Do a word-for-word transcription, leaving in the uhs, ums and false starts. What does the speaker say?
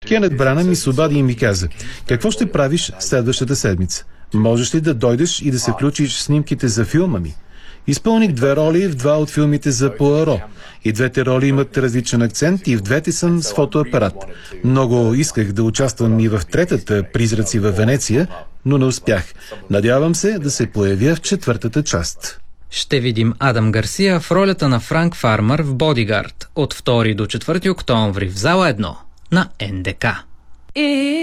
Кенет Брана ми се обади и ми каза: какво ще правиш следващата седмица? Можеш ли да дойдеш и да се включиш в снимките за филма ми? Изпълних две роли в два от филмите за Пуаро. И двете роли имат различен акцент и в двете съм с фотоапарат. Много исках да участвам и в третата "Призраци във Венеция", но не успях. Надявам се да се появя в четвъртата част. Ще видим Адам Гарсия в ролята на Франк Фармър в "Бодигард" от втори до четвърти октомври в зала едно на Ен Де Ка.